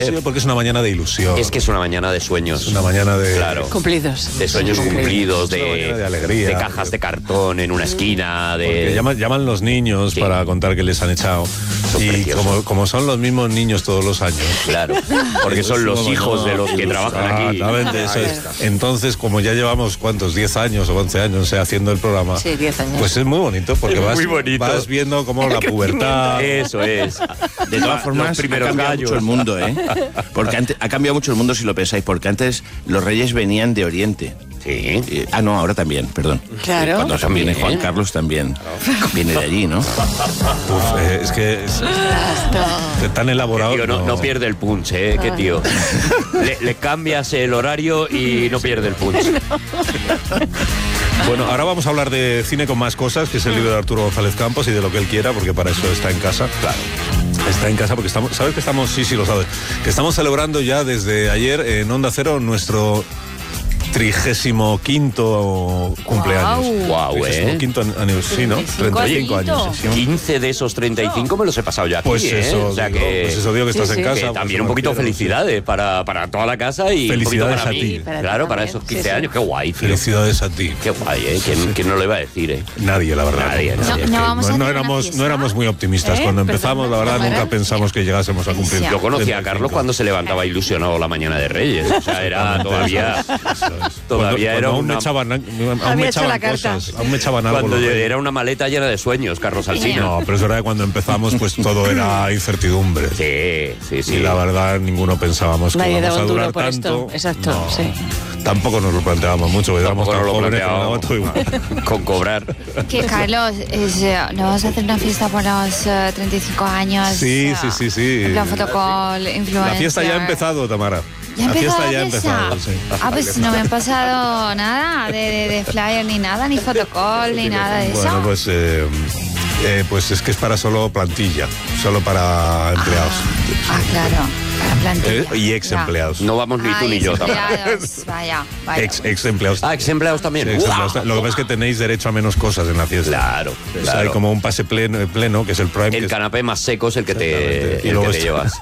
Sí, porque es una mañana de ilusión. Es que es una mañana de sueños. Es una mañana de... Claro. Cumplidos. De sueños cumplidos, de alegría. De cajas de cartón en una esquina, Porque llaman los niños para contar que les han echado. Y como son los mismos niños todos los años. Claro, porque son los hijos de los que trabajan aquí. Exactamente, eso es. Entonces, como ya llevamos, ¿cuántos? 10 años o 11 años haciendo el programa. Sí, 10 años. Pues es muy bonito, porque vas viendo como la pubertad. Eso es. De todas formas, ha cambiado mucho el mundo, ¿eh? Porque antes, ha cambiado mucho el mundo si lo pensáis, porque antes los reyes venían de Oriente. Sí. No, ahora también, perdón. Claro. Cuando también viene Juan Carlos también. Viene de allí, ¿no? Es que es tan elaborado. Tío, no pierde el punch, ¿eh? Qué tío. Le cambias el horario y no pierde el punch. Bueno, ahora vamos a hablar de cine con más cosas, que es el libro de Arturo González Campos y de lo que él quiera, porque para eso está en casa. Claro. Está en casa porque estamos, ¿sabes que estamos? Sí, lo sabes. Que estamos celebrando ya desde ayer en Onda Cero nuestro 35º cumpleaños. Guau, 35º aniversario, ¿no? 35 años. 15 de esos 35 me los he pasado ya aquí, pues eso, o sea digo, que, pues eso digo que estás en casa. Que también un poquito felicidades para toda la casa y felicidades un poquito para a mí. ti. Claro, para esos 15 años. Qué guay, tío. Felicidades a ti. Qué guay, ¿eh? ¿Quién no lo iba a decir, eh? Nadie, la verdad. Nadie. No éramos muy optimistas. Cuando empezamos, la verdad, nunca pensamos que llegásemos a cumplir. Yo conocí a Carlos cuando se levantaba ilusionado la mañana de Reyes. O sea, era todavía era aún una... me echaban cosas. Aún me echaban algo. Cuando era una maleta llena de sueños, Carlos Alsina. No, pero es verdad que cuando empezamos, pues todo era incertidumbre. Sí. Y la verdad, ninguno pensábamos que íbamos a durar por tanto. Esto. Exacto, no, sí. Tampoco nos lo planteábamos mucho, éramos tan jóvenes con cobrar. Que Carlos, ¿no vas a hacer una fiesta por los 35 años? Sí. En plan fotocall, influencer. La fiesta ya ha empezado, Tamara. La fiesta ya ha empezado, sí. Pues no me han pasado nada de flyer ni nada, ni fotocall, ni nada de eso. Bueno, pues es que es para solo plantilla, solo para empleados. Claro, para plantilla. Y ex empleados. No vamos ni tú ni yo, Tamara. Vaya. Ex empleados. Ex empleados también. Sí, lo que pasa es que tenéis derecho a menos cosas en la fiesta. Claro. Hay como un pase pleno, que es el prime. El canapé más seco es el que te llevas.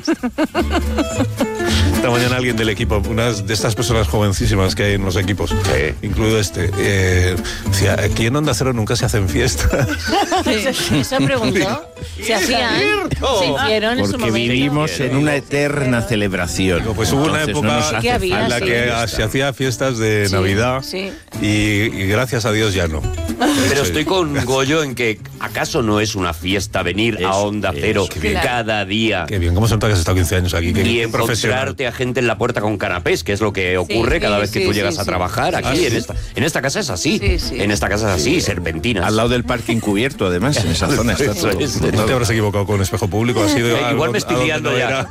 Esta mañana alguien del equipo, una de estas personas jovencísimas que hay en los equipos, incluido decía, aquí en Onda Cero nunca se hacen fiestas. Eso preguntó. Se hacían. Se hicieron en su Porque momento. vivimos en una eterna celebración. Pues hubo una época en la que se hacía fiestas de Navidad y gracias a Dios ya no. Pero estoy con Goyo en que ¿acaso no es una fiesta venir a Onda Cero cada día? Qué bien, ¿cómo se nota que has estado 15 años aquí? Y encontrarte a gente en la puerta con canapés, que es lo que ocurre cada vez que tú llegas a trabajar aquí. En esta casa es así. En esta casa es así, serpentinas. Al lado del parking cubierto, además, en esa zona está todo. No te habrás equivocado con un espejo público. Ha sido igual me estoy liando ya.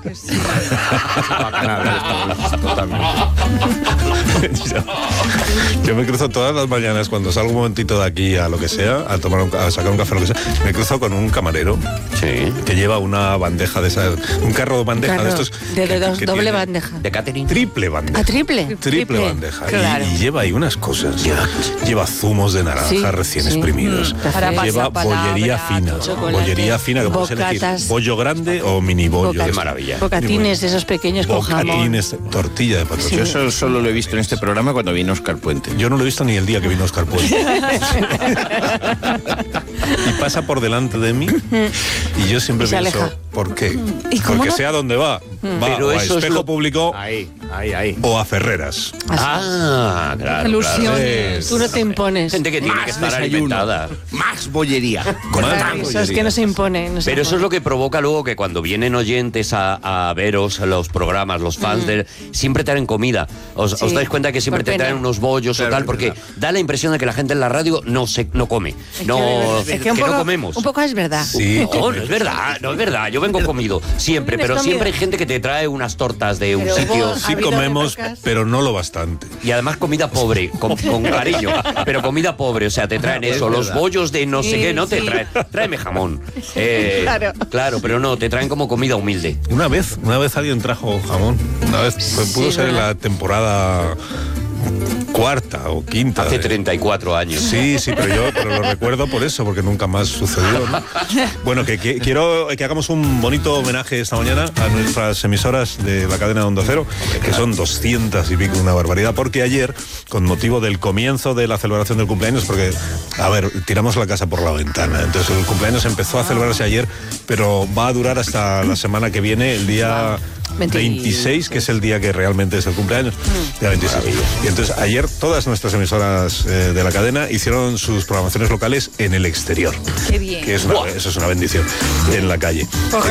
Yo me cruzo todas las mañanas cuando salgo un momentito de aquí a lo que sea, a sacar un café o lo que sea, me cruzo con un camarero que lleva una bandeja de esas, un carro bandeja de estos. Doble bandeja. De catering. Triple bandeja. Triple bandeja. Claro. Y lleva ahí unas cosas. Lleva zumos de naranja recién exprimidos. Lleva bollería fina. Bollería fina que puedes elegir bollo grande o mini bollo. Qué maravilla. Bocatines esos pequeños con jamón. Bocatines, tortilla de patata. Yo eso solo lo he visto en este programa cuando vino Óscar Puente. Yo no lo he visto ni el día que vino Óscar Puente. Y pasa por delante de mí y yo siempre pienso, ¿por qué? Porque sea donde va. Pero o a eso Espejo Público Ahí. o a Ferreras. Claro. Ilusiones. Tú no te impones. Gente que tiene que estar alimentada. Más bollería. Eso es que no se impone. Pero eso es lo que provoca luego que cuando vienen oyentes a veros los programas, los fans siempre traen comida. ¿Os dais cuenta que siempre te traen unos bollos o tal? Porque da la impresión de que la gente en la radio no come. Que no comemos. Un poco es verdad. Sí, No es verdad. Yo vengo comido siempre, pero siempre hay gente que te trae unas tortas de un sitio. Sí comemos, pero no lo bastante. Y además comida pobre, con cariño, pero comida pobre, o sea, te traen eso, los bollos de no sé qué, no te traen, tráeme jamón. Claro, pero no, te traen como comida humilde. Una vez alguien trajo jamón. Una vez, pudo ser en la temporada cuarta o quinta. Hace 34 años. Sí, pero lo recuerdo por eso, porque nunca más sucedió, ¿no? Bueno, quiero que hagamos un bonito homenaje esta mañana a nuestras emisoras de la cadena de Onda Cero, que son 200 y pico, una barbaridad, porque ayer, con motivo del comienzo de la celebración del cumpleaños, porque, a ver, tiramos la casa por la ventana, entonces el cumpleaños empezó a celebrarse ayer, pero va a durar hasta la semana que viene, el día 26, que es el día que realmente es el cumpleaños, día 26. Y entonces ayer todas nuestras emisoras de la cadena hicieron sus programaciones locales en el exterior. Qué bien. Que eso es una bendición, en la calle.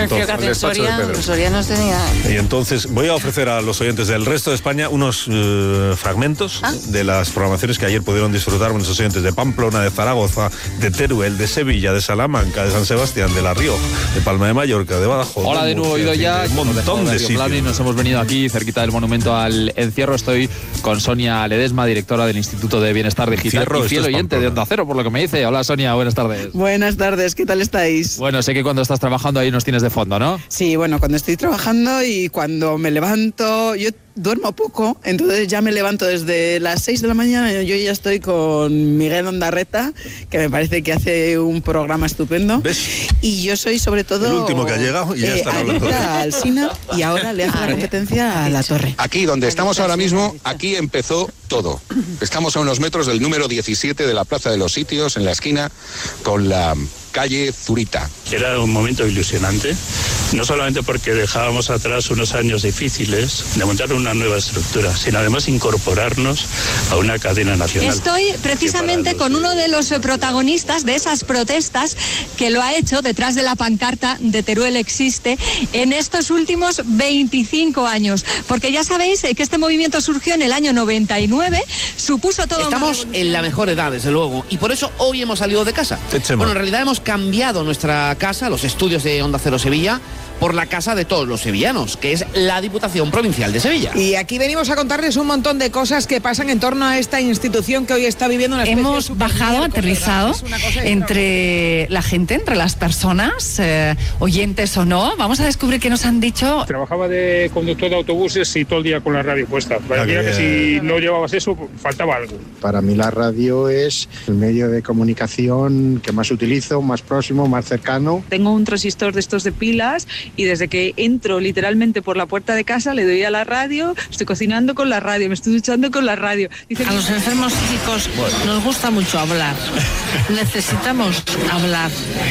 Soria no tenía. Y entonces voy a ofrecer a los oyentes del resto de España unos fragmentos de las programaciones que ayer pudieron disfrutar nuestros oyentes de Pamplona, de Zaragoza, de Teruel, de Sevilla, de Salamanca, de San Sebastián, de La Rioja, de Palma de Mallorca, de Badajoz. Hola de nuevo, oído ya. Un montón de sitios. Y nos hemos venido aquí cerquita del monumento al encierro. Estoy con Sonia Ledesma, directora del Instituto de Bienestar Digital y fiel oyente de Onda Cero, por lo que me dice. Hola Sonia, buenas tardes. Buenas tardes, ¿qué tal estáis? Bueno, sé que cuando estás trabajando ahí nos tienes de fondo, ¿no? Sí, bueno, cuando estoy trabajando y cuando me levanto, yo duermo poco, entonces ya me levanto desde las 6 de la mañana, yo ya estoy con Miguel Ondarreta, que me parece que hace un programa estupendo. ¿Ves? Y yo soy sobre todo... El último que ha llegado y ya está hablando. Alsina, y ahora le hace la competencia a La Torre. Aquí, donde estamos ahora mismo, aquí empezó todo. Estamos a unos metros del número 17 de la Plaza de los Sitios, en la esquina, con la calle Zurita. Era un momento ilusionante, no solamente porque dejábamos atrás unos años difíciles de montar una nueva estructura, sino además incorporarnos a una cadena nacional. Estoy precisamente con uno de los protagonistas de esas protestas que lo ha hecho detrás de la pancarta de Teruel existe en estos últimos 25 años, porque ya sabéis que este movimiento surgió en el año 99, supuso todo... Estamos en la mejor edad, desde luego, y por eso hoy hemos salido de casa. Bueno, en realidad hemos cambiado nuestra casa, los estudios de Onda Cero Sevilla, por la casa de todos los sevillanos, que es la Diputación Provincial de Sevilla. Y aquí venimos a contarles un montón de cosas que pasan en torno a esta institución que hoy está viviendo una especie Hemos bajado, aterrizado entre la gente, entre las personas, oyentes o no. Vamos a descubrir qué nos han dicho. Trabajaba de conductor de autobuses y todo el día con la radio puesta. Parecía que si no llevabas eso, faltaba algo. Para mí la radio es el medio de comunicación que más utilizo, más próximo, más cercano. Tengo un transistor de estos de pilas y desde que entro literalmente por la puerta de casa le doy a la radio, estoy cocinando con la radio, me estoy duchando con la radio. A los enfermos psíquicos nos gusta mucho hablar. Necesitamos hablar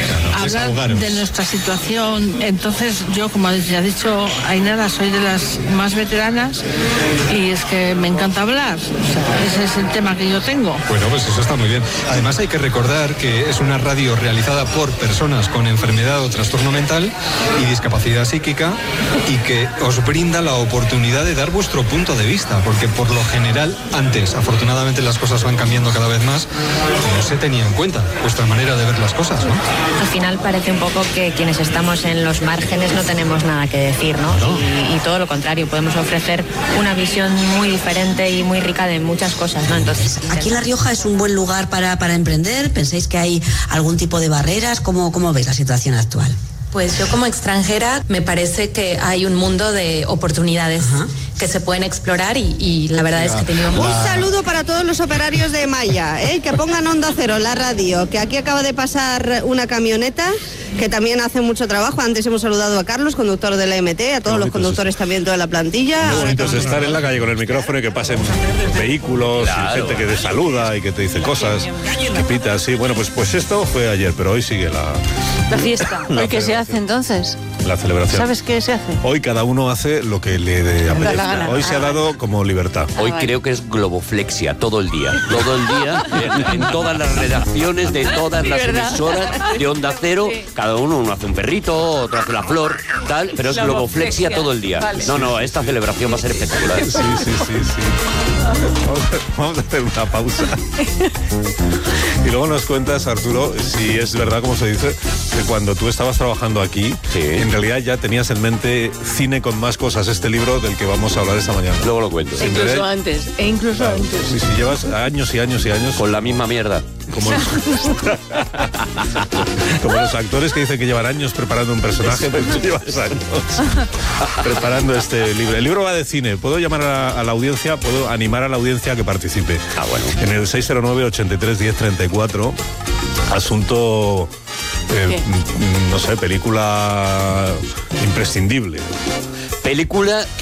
de nuestra situación. Entonces yo, como ya ha dicho Ainara, soy de las más veteranas y es que me encanta hablar. O sea, ese es el tema que yo tengo. Bueno, pues eso está muy bien. Además hay que recordar que es una radio realizada por personas con enfermedad o trastorno mental y discapacidad psíquica, y que os brinda la oportunidad de dar vuestro punto de vista, porque por lo general antes, afortunadamente las cosas van cambiando cada vez más, no se tenía en cuenta vuestra manera de ver las cosas, ¿no? Al final parece un poco que quienes estamos en los márgenes no tenemos nada que decir, ¿no? Y todo lo contrario, podemos ofrecer una visión muy diferente y muy rica de muchas cosas, ¿no? Entonces, aquí en La Rioja es un buen lugar para emprender. ¿Pensáis que hay algún tipo de barreras? ¿Cómo veis la situación actual? Pues yo como extranjera me parece que hay un mundo de oportunidades que se pueden explorar y la verdad es que he tenido... Un saludo para todos los operarios de Maya, que pongan Onda Cero, la radio, que aquí acaba de pasar una camioneta que también hace mucho trabajo. Antes hemos saludado a Carlos, conductor de la MT, a todos los conductores también, toda la plantilla. Muy bonito es estar en la calle con el micrófono y que pasen vehículos, y gente que te saluda y que te dice cosas, que pita, sí. Bueno, pues esto fue ayer, pero hoy sigue la fiesta. ¿Hoy qué se hace entonces? La celebración. ¿Sabes qué se hace? Hoy cada uno hace lo que le apetezca. Hoy se ha dado como libertad. Hoy creo que es globoflexia todo el día. Todo el día, en todas las redacciones de todas las emisoras de Onda Cero, cada uno hace un perrito, otro hace la flor, tal, pero es globoflexia todo el día. Vale. No, esta celebración va a ser espectacular. Sí. Vamos a hacer una pausa. Y luego nos cuentas, Arturo, si es verdad, como se dice, que cuando tú estabas trabajando aquí, en realidad ya tenías en mente Cine con más cosas, este libro del que vamos a hablar esta mañana. Luego lo cuento. Incluso antes. Y si llevas años y años y años con la misma mierda. como los actores que dicen que llevan años preparando un personaje, pues tú llevas años preparando este libro. El libro va de cine. Puedo llamar a la audiencia, puedo animar a la audiencia a que participe. Bueno. En el 609-83-1034, asunto, no sé, película imprescindible. Película